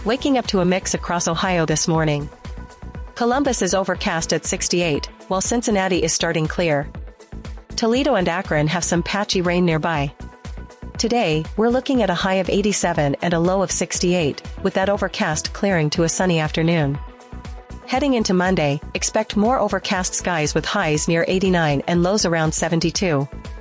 waking up to a mix across Ohio this morning. Columbus is overcast at 68, while Cincinnati is starting clear. Toledo and Akron have some patchy rain nearby. Today, we're looking at a high of 87 and a low of 68, with that overcast clearing to a sunny afternoon. Heading into Monday, expect more overcast skies with highs near 89 and lows around 72.